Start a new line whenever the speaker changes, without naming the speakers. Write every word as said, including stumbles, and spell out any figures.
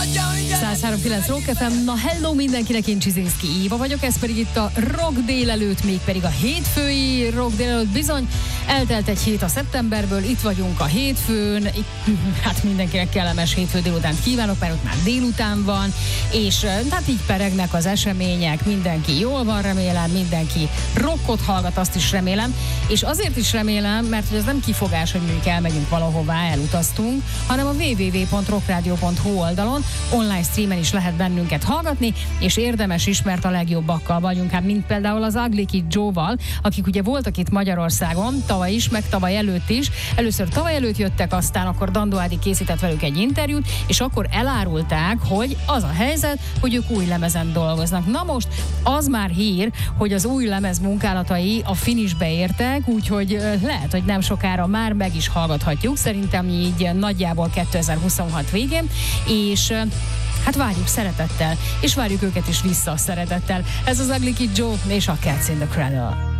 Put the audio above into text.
száz három kilenc Rock ef em. Na hello mindenkinek, én Csizinszki Éva vagyok, ez pedig itt a Rock délelőtt, mégpedig a hétfői Rock délelőtt. Bizony, eltelt egy hét a szeptemberből, itt vagyunk a hétfőn, itt, hát mindenkinek kellemes hétfő délutánt kívánok, mert ott már délután van, és hát így peregnek az események, mindenki jól van, remélem, mindenki rockot hallgat, azt is remélem, és azért is remélem, mert hogy ez nem kifogás, hogy mondjuk elmegyünk valahová, elutaztunk, hanem a double-u double-u double-u pont rockradio pont hu oldalon online streamen is lehet bennünket hallgatni, és érdemes is, mert a legjobbakkal vagyunk, hát mint például az Ugly Kid Joe-val, akik ugye voltak itt Magyarországon, tavaly is, meg tavaly előtt is. Először tavaly előtt jöttek, aztán akkor Dandó Ádi készített velük egy interjút, és akkor elárulták, hogy az a helyzet, hogy ők új lemezen dolgoznak. Na most az már hír, hogy az új lemez munkálatai a finishbe értek, úgyhogy lehet, hogy nem sokára már meg is hallgathatjuk, szerintem így nagyjából kétezer-huszonhat végén, és hát várjuk szeretettel, és várjuk őket is vissza szeretettel. Ez az Ugly Kid Joe és a Cats in the Cradle.